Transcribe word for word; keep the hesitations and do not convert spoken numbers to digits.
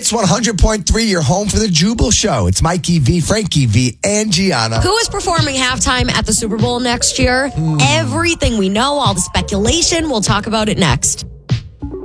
Hits one hundred point three, your home for the Jubal Show. It's Mikey V, Frankie V, and Gianna. Who is performing halftime at the Super Bowl next year? Mm. Everything we know, all the speculation. We'll talk about it next.